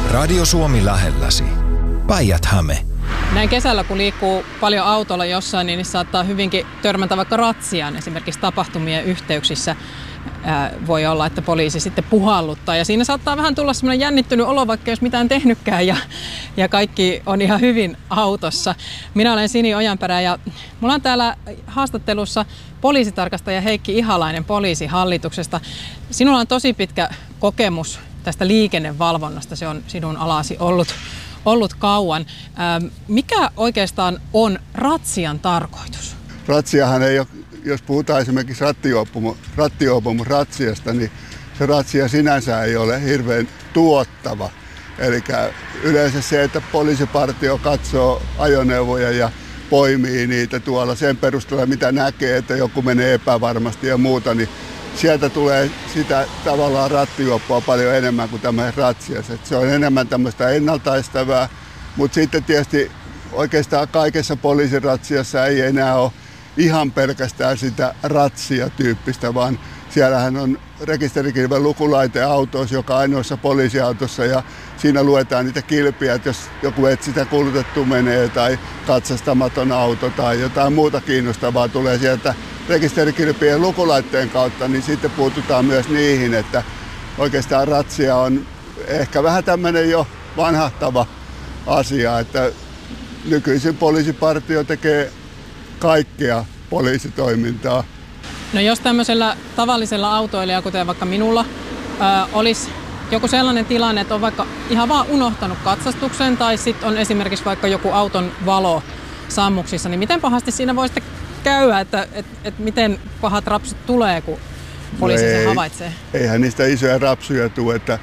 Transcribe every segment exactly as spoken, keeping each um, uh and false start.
Radio Suomi lähelläsi. Päijät-Häme. Näin kesällä, kun liikkuu paljon autolla jossain, niin saattaa hyvinkin törmätä vaikka ratsiaan. Esimerkiksi tapahtumien yhteyksissä ää, voi olla, että poliisi sitten puhalluttaa. Ja siinä saattaa vähän tulla semmoinen jännittynyt olo, vaikka ei olisi mitään tehnytkään ja, ja kaikki on ihan hyvin autossa. Minä olen Sini Ojanperä ja mulla on täällä haastattelussa poliisitarkastaja Heikki Ihalainen Poliisihallituksesta. Sinulla on tosi pitkä kokemus tästä liikennevalvonnasta. Se on sinun alasi ollut. ollut kauan. Mikä oikeastaan on ratsian tarkoitus? Ratsiahan ei ole, jos puhutaan esimerkiksi rattijuopumusratsiasta, niin se ratsia sinänsä ei ole hirveän tuottava. Eli yleensä se, että poliisipartio katsoo ajoneuvoja ja poimii niitä tuolla sen perusteella, mitä näkee, että joku menee epävarmasti ja muuta, niin sieltä tulee sitä tavallaan rattijuoppua paljon enemmän kuin tämä ratsias. Se on enemmän tämmöistä ennaltaistavaa, mutta sitten tietysti oikeastaan kaikessa poliisiratsiassa ei enää ole ihan pelkästään sitä ratsia-tyyppistä, vaan siellähän on rekisterikilven lukulaite autoissa, joka ainoassa poliisiautossa, ja siinä luetaan niitä kilpiä, että jos joku etsitä kulutettu menee tai katsastamaton auto tai jotain muuta kiinnostavaa tulee sieltä rekisterikilpien lukulaitteen kautta, niin sitten puututaan myös niihin, että oikeastaan ratsia on ehkä vähän tämmöinen jo vanhahtava asia, että nykyisin poliisipartio tekee kaikkea poliisitoimintaa. No jos tämmöisellä tavallisella autoilijalla, kuten vaikka minulla, ää, olisi joku sellainen tilanne, että on vaikka ihan vaan unohtanut katsastuksen tai sitten on esimerkiksi vaikka joku auton valo sammuksissa, niin miten pahasti siinä voi sitten käydä, että et, et miten pahat rapsut tulee, kun poliisi no ei, sen havaitsee? Eihän niistä isoja rapsuja tule, että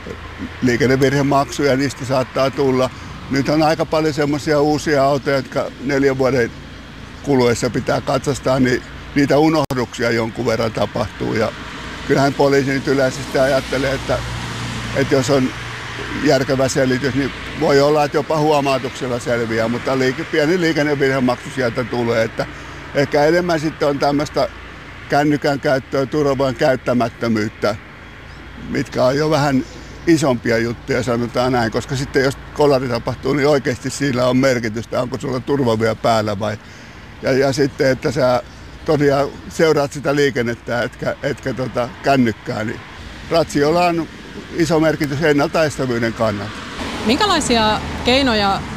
liikennevirhemaksuja niistä saattaa tulla. Nyt on aika paljon semmoisia uusia autoja, jotka neljän vuoden kuluessa pitää katsastaa, niin niitä unohduksia jonkun verran tapahtuu. Ja kyllähän poliisi nyt yleensä sitä ajattelee, että, että jos on järkevä selitys, niin voi olla, että jopa huomautuksella selviää, mutta liike, pieni liikennevirhemaksu sieltä tulee. Että ehkä enemmän sitten on tämmöistä kännykän käyttöä, turvavoiman käyttämättömyyttä, mitkä on jo vähän isompia juttuja, sanotaan näin, koska sitten jos kolari tapahtuu, niin oikeasti sillä on merkitystä, onko sulla turva vielä päällä vai. Ja, ja sitten, että sä tosiaan seuraat sitä liikennettä, etkä, etkä tota, kännykkää, niin ratsiolla on iso merkitys ennaltaestävyyden kannalta. Minkälaisia keinoja ö,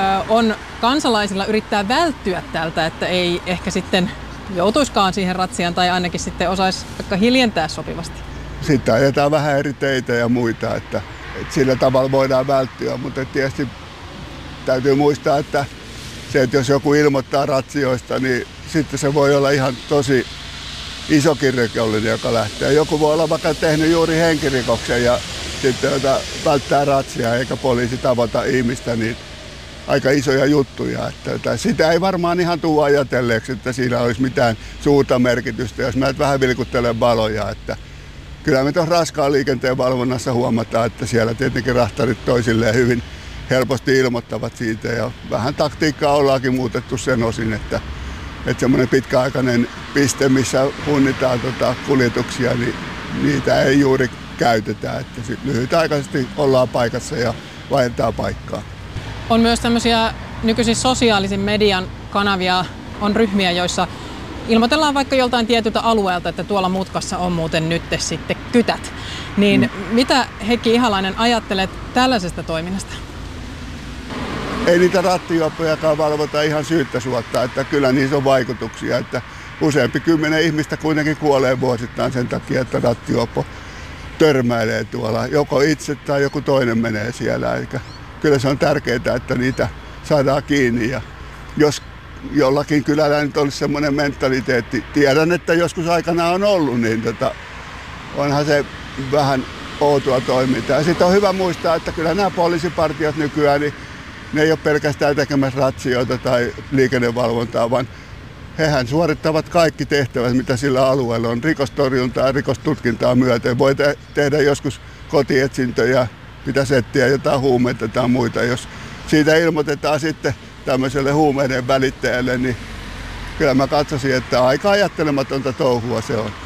on kansalaisilla yrittää välttyä tältä, että ei ehkä sitten joutuiskaan siihen ratsiaan tai ainakin sitten osaisi vaikka hiljentää sopivasti? Sitten ajetaan vähän eri teitä ja muita, että, että sillä tavalla voidaan välttyä, mutta tietysti täytyy muistaa, että se, että jos joku ilmoittaa ratsioista, niin sitten se voi olla ihan tosi isokin rikollinen, joka lähtee. Joku voi olla vaikka tehnyt juuri henkirikoksen ja sitten jota välttää ratsiaa eikä poliisi tavoita ihmistä, niin aika isoja juttuja. Että sitä ei varmaan ihan tule ajatelleeksi, että siinä olisi mitään suurta merkitystä, jos mä et vähän vilkuttelen valoja. Että kyllä me tuossa raskaan liikenteen valvonnassa huomataan, että siellä tietenkin rahtarit toisilleen hyvin helposti ilmoittavat siitä ja vähän taktiikkaa ollaankin muutettu sen osin, että, että semmoinen pitkäaikainen piste, missä punnitaan tota kuljetuksia, niin niitä ei juuri käytetä, että lyhytaikaisesti ollaan paikassa ja vaihdetaan paikkaa. On myös tämmöisiä nykyisin sosiaalisen median kanavia, on ryhmiä, joissa ilmoitellaan vaikka joltain tietyltä alueelta, että tuolla mutkassa on muuten nyt sitten kytät. Niin mm. mitä Heikki Ihalainen ajattelet tällaisesta toiminnasta? Ei niitä rattijuoppojakaan valvota ihan syyttä suottaa, että kyllä niissä on vaikutuksia, että useampi kymmenen ihmistä kuitenkin kuolee vuosittain sen takia, että rattijuoppo törmäilee tuolla. Joko itse tai joku toinen menee siellä. Eli kyllä se on tärkeää, että niitä saadaan kiinni. Ja jos jollakin kylällä nyt olisi semmoinen mentaliteetti, tiedän, että joskus aikana on ollut, niin tota, onhan se vähän outoa toimintaa. Ja sitten on hyvä muistaa, että kyllä nämä poliisipartiot nykyään, niin ne ei ole pelkästään tekemässä ratsioita tai liikennevalvontaa, vaan hehän suorittavat kaikki tehtävät, mitä sillä alueella on. Rikostorjuntaa ja rikostutkintaa myöten. Voi te- tehdä joskus kotietsintöjä, pitäisi etsiä jotain huumeita tai muita. Jos siitä ilmoitetaan sitten tämmöiselle huumeiden välittäjälle, niin kyllä mä katsoisin, että aika ajattelematonta touhua se on.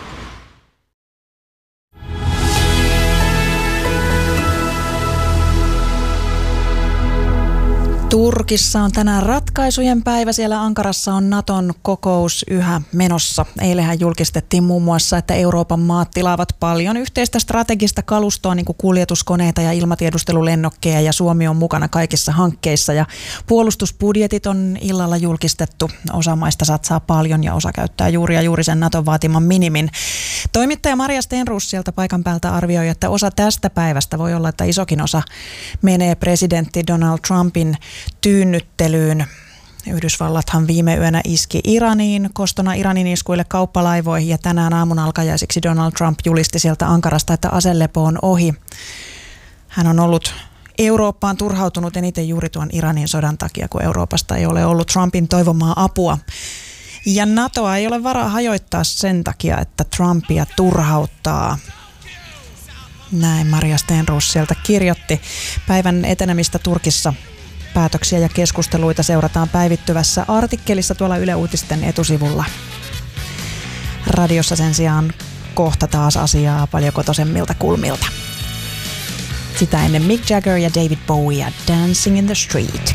Turkissa on tänään ratkaisujen päivä. Siellä Ankarassa on Naton kokous yhä menossa. Eilenhän julkistettiin muun muassa, että Euroopan maat tilaavat paljon yhteistä strategista kalustoa, niin kuin kuljetuskoneita ja ilmatiedustelulennokkeja, ja Suomi on mukana kaikissa hankkeissa. Ja puolustusbudjetit on illalla julkistettu. Osa maista satsaa paljon ja osa käyttää juuri ja juuri sen Naton vaatiman minimin. Toimittaja Maria Stenroos sieltä paikan päältä arvioi, että osa tästä päivästä voi olla, että isokin osa menee presidentti Donald Trumpin tyynnyttelyyn. Yhdysvallathan viime yönä iski Iraniin, kostona Iranin iskuille kauppalaivoihin, ja tänään aamun alkajaisiksi Donald Trump julisti sieltä Ankarasta, että aselepo on ohi. Hän on ollut Eurooppaan turhautunut eniten juuri tuon Iranin sodan takia, kun Euroopasta ei ole ollut Trumpin toivomaa apua. Ja NATOa ei ole varaa hajoittaa sen takia, että Trumpia turhauttaa. Näin Maria Stenroos sieltä kirjoitti. Päivän etenemistä Turkissa päätöksiä ja keskusteluita seurataan päivittyvässä artikkelissa tuolla Yle Uutisten etusivulla. Radiossa sen sijaan kohta taas asiaa paljon kotoisemmilta kulmilta. Sitä ennen Mick Jagger ja David Bowie ja Dancing in the Street.